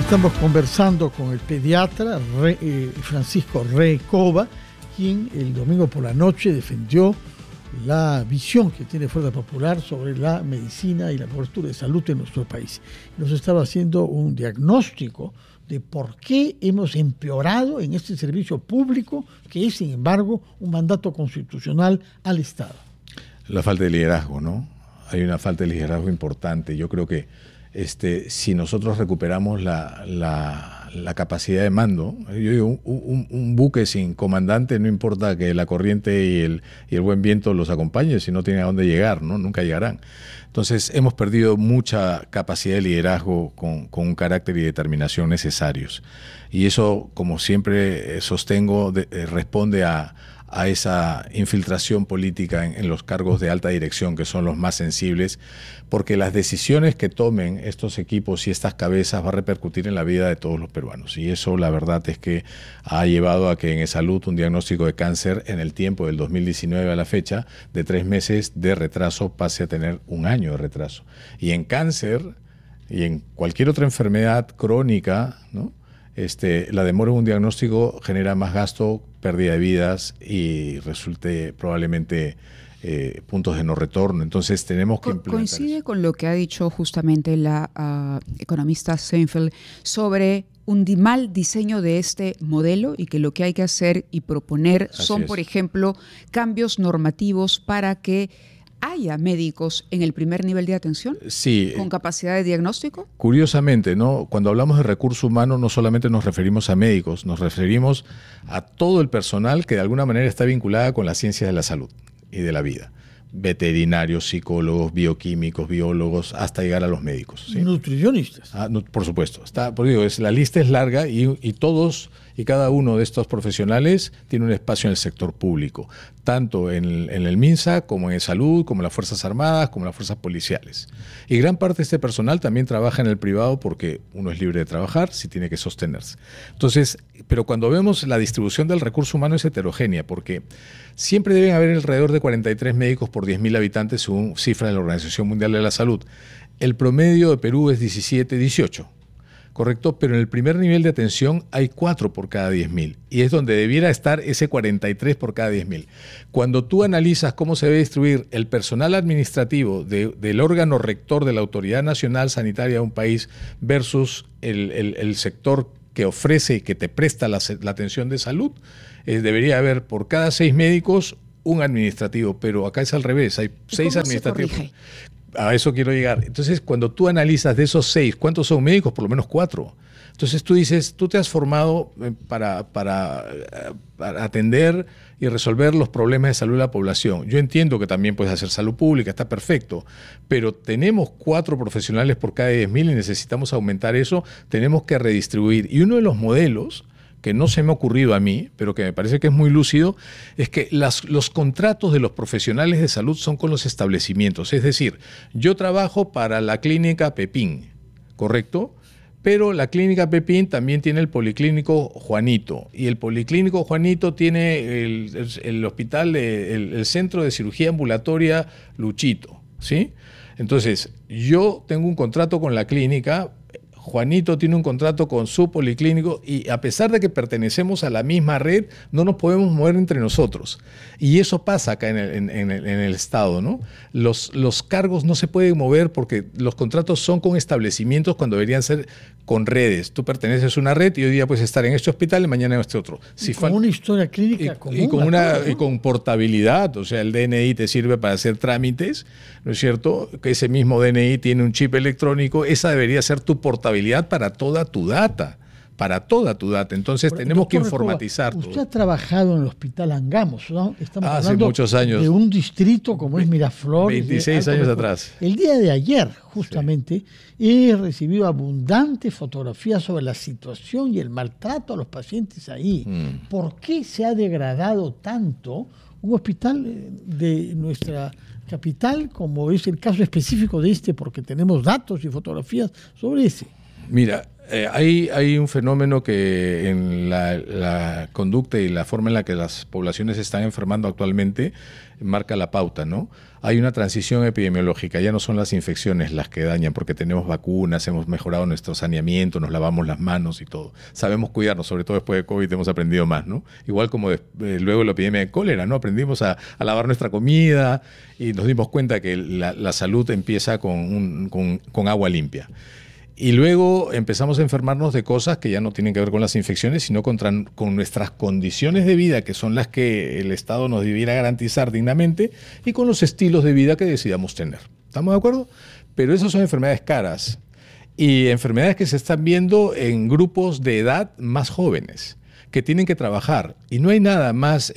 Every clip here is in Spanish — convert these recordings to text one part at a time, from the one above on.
Estamos conversando con el pediatra Francisco Recoba, quien el domingo por la noche defendió la visión que tiene Fuerza Popular sobre la medicina y la cobertura de salud en nuestro país. Nos estaba haciendo un diagnóstico de por qué hemos empeorado en este servicio público, que es, sin embargo, un mandato constitucional al Estado. La falta de liderazgo, ¿no? Hay una falta de liderazgo importante. Yo creo que si nosotros recuperamos la capacidad de mando, yo digo, un buque sin comandante, no importa que la corriente y el buen viento los acompañe, si no tienen a dónde llegar, ¿no? Nunca llegarán. Entonces hemos perdido mucha capacidad de liderazgo con un carácter y determinación necesarios. Y eso, como siempre sostengo, responde a esa infiltración política en los cargos de alta dirección, que son los más sensibles, porque las decisiones que tomen estos equipos y estas cabezas va a repercutir en la vida de todos los peruanos. Y eso, la verdad, es que ha llevado a que en salud un diagnóstico de cáncer en el tiempo del 2019 a la fecha, de 3 meses de retraso, pase a tener 1 año de retraso. Y en cáncer y en cualquier otra enfermedad crónica, ¿no? La demora en un diagnóstico genera más gasto, pérdida de vidas y resulte probablemente puntos de no retorno. Entonces tenemos que implementar. ¿Coincide eso con lo que ha dicho justamente la economista Seinfeld sobre un mal diseño de este modelo y que lo que hay que hacer y proponer son, por ejemplo, cambios normativos para que haya médicos en el primer nivel de atención? Sí. ¿Con capacidad de diagnóstico? Curiosamente, ¿no? Cuando hablamos de recurso humano, no solamente nos referimos a médicos, nos referimos a todo el personal que de alguna manera está vinculada con las ciencias de la salud y de la vida. Veterinarios, psicólogos, bioquímicos, biólogos, hasta llegar a los médicos, ¿sí? Nutricionistas. Por supuesto. La lista es larga y todos y cada uno de estos profesionales tiene un espacio en el sector público, tanto en el MINSA como en salud, como en las Fuerzas Armadas, como en las Fuerzas Policiales. Y gran parte de este personal también trabaja en el privado porque uno es libre de trabajar si tiene que sostenerse. Entonces, pero cuando vemos la distribución del recurso humano es heterogénea porque siempre deben haber alrededor de 43 médicos por 10.000 habitantes según cifras de la Organización Mundial de la Salud. El promedio de Perú es 17, 18. Correcto, pero en el primer nivel de atención hay 4 por cada 10.000 y es donde debiera estar ese 43 por cada 10.000. Cuando tú analizas cómo se debe distribuir el personal administrativo del órgano rector de la Autoridad Nacional Sanitaria de un país versus el sector que ofrece y que te presta la atención de salud, debería haber por cada 6 médicos un administrativo, pero acá es al revés, hay 6 administrativos. ¿Cómo se corrige? A eso quiero llegar. Entonces, cuando tú analizas de esos 6, ¿cuántos son médicos? Por lo menos 4. Entonces tú dices, tú te has formado para atender y resolver los problemas de salud de la población. Yo entiendo que también puedes hacer salud pública, está perfecto, pero tenemos 4 profesionales por cada 10.000 y necesitamos aumentar eso, tenemos que redistribuir. Y uno de los modelos que no se me ha ocurrido a mí, pero que me parece que es muy lúcido, es que los contratos de los profesionales de salud son con los establecimientos. Es decir, yo trabajo para la clínica Pepín, ¿correcto? Pero la clínica Pepín también tiene el policlínico Juanito, y el policlínico Juanito tiene el hospital, el centro de cirugía ambulatoria Luchito, ¿sí? Entonces, yo tengo un contrato con la clínica, Juanito tiene un contrato con su policlínico y a pesar de que pertenecemos a la misma red, no nos podemos mover entre nosotros. Y eso pasa acá en el Estado, ¿no? Los cargos no se pueden mover porque los contratos son con establecimientos cuando deberían ser con redes. Tú perteneces a una red y hoy día puedes estar en este hospital y mañana en este otro. Si con una historia clínica común. Y con portabilidad, o sea, el DNI te sirve para hacer trámites, ¿no es cierto? Que ese mismo DNI tiene un chip electrónico, esa debería ser tu portabilidad para toda tu data. Entonces tenemos que informatizar todo. Usted ha trabajado en el Hospital Angamos, ¿no? Estamos hablando muchos años. De un distrito como es Miraflores. 26 años atrás. El día de ayer, justamente, he recibido abundantes fotografías sobre la situación y el maltrato a los pacientes ahí. ¿Por qué se ha degradado tanto un hospital de nuestra capital, como es el caso específico de este, porque tenemos datos y fotografías sobre ese? Mira, Hay un fenómeno que en la conducta y la forma en la que las poblaciones se están enfermando actualmente marca la pauta, ¿no? Hay una transición epidemiológica, ya no son las infecciones las que dañan, porque tenemos vacunas, hemos mejorado nuestro saneamiento, nos lavamos las manos y todo. Sabemos cuidarnos, sobre todo después de COVID hemos aprendido más, ¿no? Igual como luego de la epidemia de cólera, ¿no? Aprendimos a lavar nuestra comida y nos dimos cuenta que la salud empieza con agua limpia. Y luego empezamos a enfermarnos de cosas que ya no tienen que ver con las infecciones, sino con nuestras condiciones de vida, que son las que el Estado nos debiera garantizar dignamente, y con los estilos de vida que decidamos tener. ¿Estamos de acuerdo? Pero esas son enfermedades caras y enfermedades que se están viendo en grupos de edad más jóvenes, que tienen que trabajar. Y no hay nada más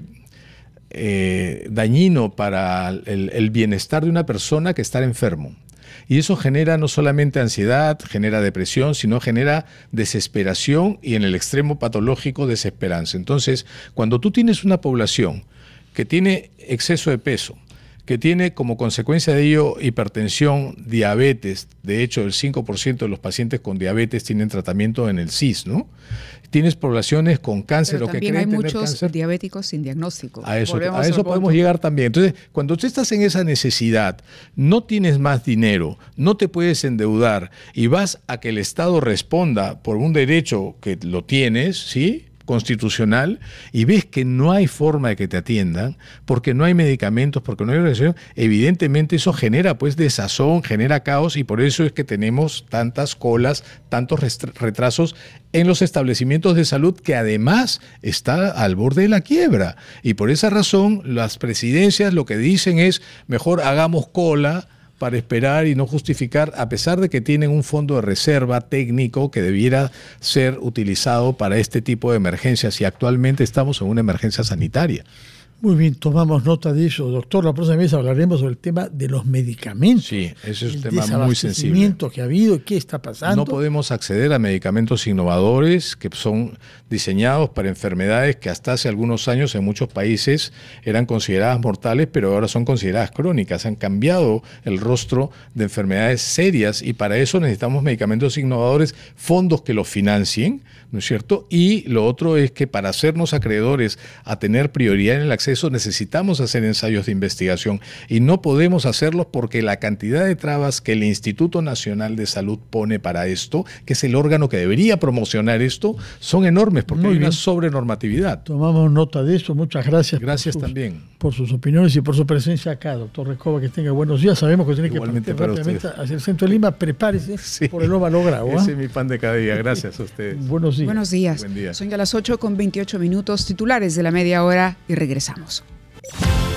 dañino para el bienestar de una persona que estar enfermo. Y eso genera no solamente ansiedad, genera depresión, sino genera desesperación y en el extremo patológico desesperanza. Entonces, cuando tú tienes una población que tiene exceso de peso, que tiene como consecuencia de ello hipertensión, diabetes, de hecho el 5% de los pacientes con diabetes tienen tratamiento en el CIS, ¿no? Tienes poblaciones con cáncer o que creen tener cáncer. También hay muchos diabéticos sin diagnóstico. A eso podemos llegar también. Entonces, cuando tú estás en esa necesidad, no tienes más dinero, no te puedes endeudar y vas a que el Estado responda por un derecho que lo tienes, ¿sí?, constitucional, y ves que no hay forma de que te atiendan, porque no hay medicamentos, porque no hay organización, evidentemente eso genera pues desazón, genera caos, y por eso es que tenemos tantas colas, tantos retrasos en los establecimientos de salud, que además está al borde de la quiebra. Y por esa razón las presidencias lo que dicen es: mejor hagamos cola para esperar y no justificar, a pesar de que tienen un fondo de reserva técnico que debiera ser utilizado para este tipo de emergencias, y actualmente estamos en una emergencia sanitaria. Muy bien, tomamos nota de eso, doctor. La próxima vez hablaremos sobre el tema de los medicamentos. Sí, ese es un tema muy sensible. El desabastecimiento que ha habido, qué está pasando. No podemos acceder a medicamentos innovadores que son diseñados para enfermedades que hasta hace algunos años en muchos países eran consideradas mortales, pero ahora son consideradas crónicas. Han cambiado el rostro de enfermedades serias, y para eso necesitamos medicamentos innovadores, fondos que los financien, ¿no es cierto? Y lo otro es que para hacernos acreedores a tener prioridad en el acceso necesitamos hacer ensayos de investigación, y no podemos hacerlos porque la cantidad de trabas que el Instituto Nacional de Salud pone para esto, que es el órgano que debería promocionar esto, son enormes, porque hay una sobrenormatividad. Tomamos nota de eso. Muchas gracias. Gracias también por sus opiniones y por su presencia acá, doctor Recoba. Que tenga buenos días. Sabemos que tiene que partir rápidamente hacia el centro de Lima. Prepárese, sí, por el óvalo grau. Ese es mi pan de cada día. Gracias a ustedes. Buenos días. Buenos días. Buen día. Son ya las 8:28, titulares de la media hora, y regresamos.